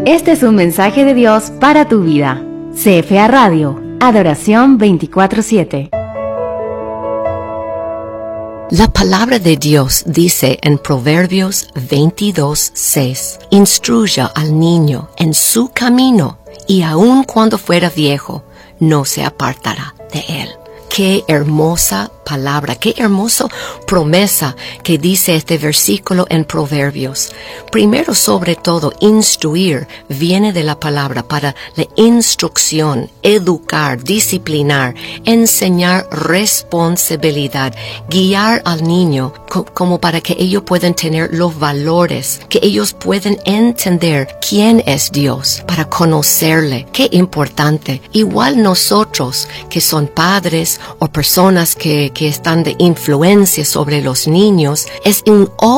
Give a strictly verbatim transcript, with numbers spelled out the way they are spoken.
Este es un mensaje de Dios para tu vida. C F A Radio, Adoración veinticuatro siete. La palabra de Dios dice en Proverbios veintidós seis, instruya al niño en su camino, y aun cuando fuera viejo, no se apartará de él. Qué hermosa palabra, qué hermosa promesa que dice este versículo en Proverbios. Primero, sobre todo, instruir viene de la palabra para la instrucción, educar, disciplinar, enseñar responsabilidad, guiar al niño co- como para que ellos puedan tener los valores, que ellos puedan entender quién es Dios, para conocerle. Qué importante. Igual nosotros que son padres o personas que, que están de influencia sobre los niños, es un